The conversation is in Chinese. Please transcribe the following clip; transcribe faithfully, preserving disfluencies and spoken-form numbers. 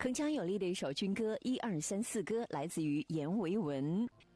铿锵有力的一首军歌《一二三四歌》，来自于阎维文。